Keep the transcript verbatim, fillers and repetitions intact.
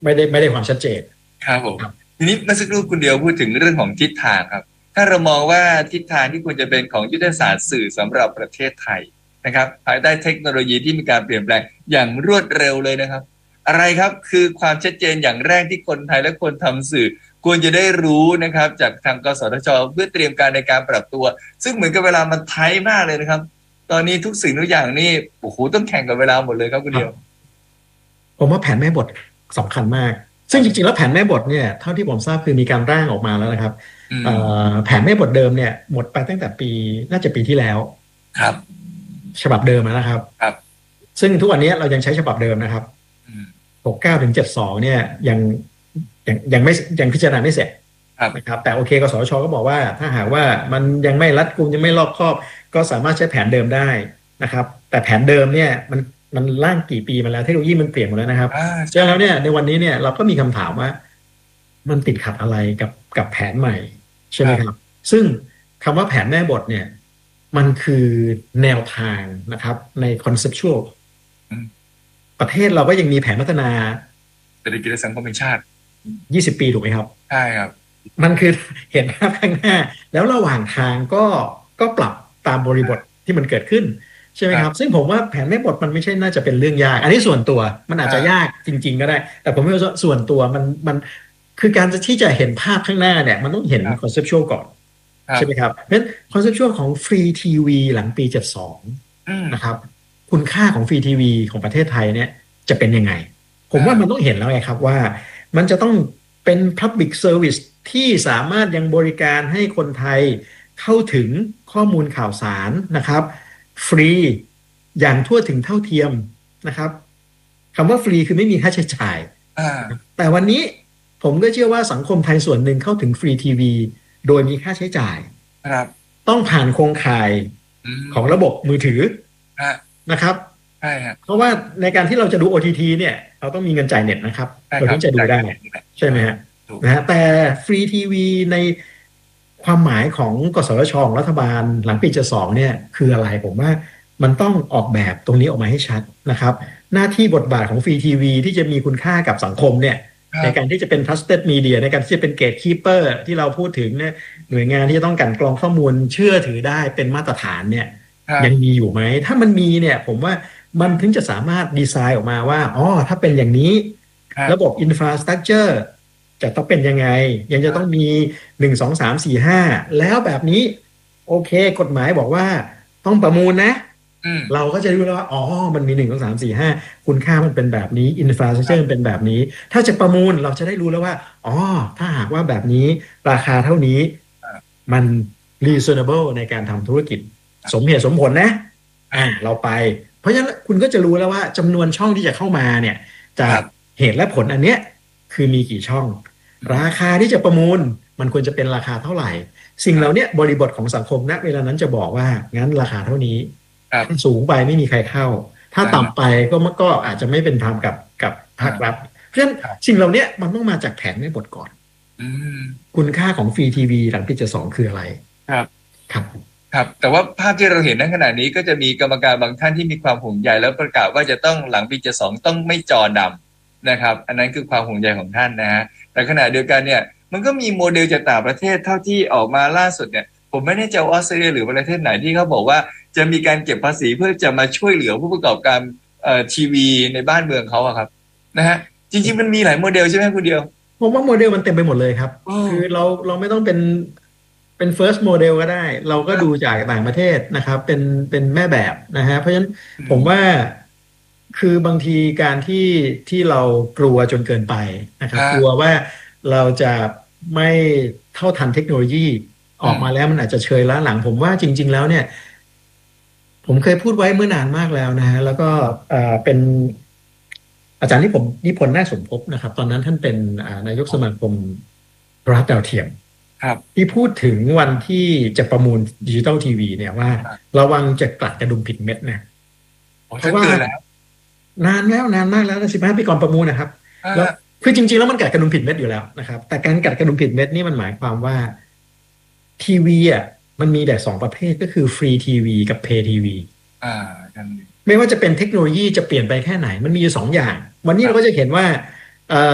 ไม่ได้ไม่ได้ความชัดเจนครับผมครับทีนี้เมื่อสักครู่คุณเดียวพูดถึงเรื่องของทิศทางครับถ้าเรามองว่าทิศทางที่ควรจะเป็นของยุทธศาสตร์สื่อสำหรับประเทศไทยนะครับภายใต้เทคโนโลยีที่มีการเปลี่ยนแปลงอย่างรวดเร็วเลยนะครับอะไรครับคือความชัดเจนอย่างแรกที่คนไทยและคนทำสื่อควรจะได้รู้นะครับจากทางกสทชเพื่อเตรียมการในการปรับตัวซึ่งเหมือนกับเวลามันไทยมากเลยนะครับตอนนี้ทุกสิ่งทุกอย่างนี่โอ้โหต้องแข่งกับเวลาหมดเลยครับคุณเดียวครับผมว่าแผนแม่บทสำคัญมากซึ่งจริงๆแล้วแผนแม่บทเนี่ยเท่าที่ผมทราบคือมีการร่างออกมาแล้วนะครับอืเอ่มอแผนแม่บทเดิมเนี่ยหมดไปตั้งแต่ปีน่าจะปีที่แล้วครับฉบับเดิมนะครับครับซึ่งทุกวันนี้เรายังใช้ฉบับเดิมนะครับอืมหกสิบเก้าถึงเจ็ดสิบสองเนี่ยยังยังยังไม่ยังพิจารณาไม่เสร็จครับนะครับแต่โอเคกสทชก็บอกว่าถ้าหากว่ามันยังไม่รัดกุมยังไม่รอบคอบก็สามารถใช้แผนเดิมได้นะครับแต่แผนเดิมเนี่ยมันมันร่างกี่ปีมาแล้วเทคโนโลยีมันเปลี่ยนหมดแล้วนะครับอ่าฉะนั้นใช่แล้วเนี่ยในวันนี้เนี่ยเราก็มีคำถามว่ามันติดขัดอะไรกับกับแผนใหม่ใช่ครับไหมครับซึ่งคำว่าแผนแม่บทเนี่ยมันคือแนวทางนะครับใน conceptual อืมประเทศเราก็ยังมีแผนพัฒนาเศรษฐกิจและสังคมแห่งชาติยี่สิบปีถูกไหมครับใช่ครับมันคือเห็นภาพข้างหน้าแล้วระหว่างทางก็ก็ปรับตามบริบทที่มันเกิดขึ้นใช่ไหมครับครับซึ่งผมว่าแผนแม่บทมันไม่ใช่น่าจะเป็นเรื่องยากอันนี้ส่วนตัวมันอาจจะยาอ่ากจริงๆก็ได้แต่ผมว่าส่วนตัวมันมันคือการจะที่จะเห็นภาพข้างหน้าเนี่ยมันต้องเห็นครับคอนเซปชวลก่อนครับใช่ไหมครับเพราะฉะนั้นคอนเซปชวลของฟรีทีวีหลังปีเจ็ดสิบสองอืมนะครับคุณค่าของฟรีทีวีของประเทศไทยเนี่ยจะเป็นยังไงผมว่ามันอ่าต้องเห็นแล้วไงครับว่ามันจะต้องเป็น Public Service ที่สามารถยังบริการให้คนไทยเข้าถึงข้อมูลข่าวสารนะครับฟรีอย่างทั่วถึงเท่าเทียมนะครับคำว่าฟรีคือไม่มีค่าใช้จ่ายอ่าแต่วันนี้ผมก็เชื่อว่าสังคมไทยส่วนหนึ่งเข้าถึงฟรีทีวีโดยมีค่าใช้จ่ายครับต้องผ่านโครงข่ายอืของระมบบมือถือฮะนะครับใช่ฮะเพราะว่าในการที่เราจะดู โอ ที ที เนี่ยเราต้องมีเงินจ่ายเน็ตนะครับเราใช่ครับถึงจะดูได้จ่ายเงินเดือนนี่แหละอ่าใช่ไหมฮะถูกนะฮะแต่ฟรีทีวีในความหมายของกสทชของรัฐบาลหลังปีเจ็ดสิบสองเนี่ยคืออะไรผมว่ามันต้องออกแบบตรงนี้ออกมาให้ชัดนะครับหน้าที่บทบาทของฟรีทีวีที่จะมีคุณค่ากับสังคมเนี่ยในครับการที่จะเป็น trusted media ในการที่จะเป็น gatekeeper ที่เราพูดถึงเนี่ยหน่วยงานที่จะต้องกลั่นกรองข้อมูลเชื่อถือได้เป็นมาตรฐานเนี่ยยังครับมีอยู่ไหมถ้ามันมีเนี่ยผมว่ามันถึงจะสามารถดีไซน์ออกมาว่าอ๋อถ้าเป็นอย่างนี้ระบบครับ infrastructure จะต้องเป็นยังไงยังจะต้องมีหนึ่งสองสามสี่ห้าแล้วแบบนี้โอเคกฎหมายบอกว่าต้องประมูลนะอืมเราก็จะรู้แล้วว่าอ๋อมันมีหนึ่งสองสามสี่ห้าคุณค่ามันเป็นแบบนี้อินฟราสตรักเจอร์มันครับเป็นแบบนี้ถ้าจะประมูลเราจะได้รู้แล้วว่าอ๋อถ้าหากว่าแบบนี้ราคาเท่านี้อ่ามัน reasonable ในการทำธุรกิจสมเหตุสมผลนะอ่าเราไปเพราะฉะนั้นคุณก็จะรู้แล้วว่าจำนวนช่องที่จะเข้ามาเนี่ยจากครับเหตุและผลอันเนี้ยคือมีกี่ช่องอืมราคาที่จะประมูลมันควรจะเป็นราคาเท่าไหร่สิ่งเหล่านี้บริบทของสังคมณเวลานั้นจะบอกว่างั้นราคาเท่านี้ครับถ้าสูงไปไม่มีใครเข้าถ้าอ่าต่ำไปก็มันก็อาจจะไม่เป็นธรรมกับกับภาครัอ่าฐเพราะฉะนั้นครับสิ่งเหล่านี้มันต้องมาจากแผนในบทก่อนอืมคุณค่าของฟรีทีวีหลังปีเจ็ดสิบสองคืออะไรครับครับครับแต่ว่าภาพที่เราเห็นในขณะนี้ก็จะมีกรรมการบางท่านที่มีความห่วงใยแล้วประกาศว่าจะต้องหลังปีเจ็ดสิบสองต้องไม่จอดำนะครับอันนั้นคือความห่วงใยของท่านนะฮะแต่ขณะเดียวกันเนี่ยมันก็มีโมเดลจากต่างประเทศเท่าที่ออกมาล่าสุดเนี่ยผมไม่แน่ใจว่าออสเตรเลียหรือประเทศไหนที่เขาบอกว่าจะมีการเก็บภาษีเพื่อจะมาช่วยเหลือผู้ประกอบการเอ่อทีวีในบ้านเมืองเขาอะครับนะฮะจริงๆมันมีหลายโมเดลใช่ไหมคุณเดียวผมว่าโมเดลมันเต็มไปหมดเลยครับโอ้คือเราเราไม่ต้องเป็นเป็น first model ก็ได้เราก็ดูจากต่างประเทศนะครับเป็นเป็นแม่แบบนะฮะเพราะฉะนั้นอืมผมว่า คือบางทีการที่ที่เรากลัวจนเกินไปนะครัฮะบกลัวว่าเราจะไม่เท่าทันเทคโนโลยีออกอืมมาแล้วมันอาจจะเชยล้าหลังผมว่าจริงๆแล้วเนี่ยผมเคยพูดไว้เมื่อนานมากแล้วนะฮะแล้วก็เอ่อเป็นอาจารย์นิพนธ์นิพนธ์นาคสมภพนะครับตอนนั้นท่านเป็นอ่านายกสมาคมโทรทัศน์ดาวเทียมครับที่พูดถึงวันที่จะประมูลดิจิตอลทีวีเนี่ยว่าอ่ะระวังจะกลัดกระดุมผิดเม็ดนะโอ้เพราะว่าท่านเตือนแล้วนานแล้วนานมากแล้วสิบห้าปีก่อนประมูลนะครับแล้วอ่าคือจริงๆแล้วมันกัดกระดุมผิดเม็ดอยู่แล้วนะครับแต่การกัดกระดุมผิดเม็ดนี่มันหมายความว่าทีวีอ่ะมันมีแต่สองประเภทก็คือฟรีทีวีกับเพย์ทีวีอ่าท่านไม่ว่าจะเป็นเทคโนโลยีจะเปลี่ยนไปแค่ไหนมันมีอยู่สองอย่างวันนี้เราก็จะเห็นว่าเอ่อ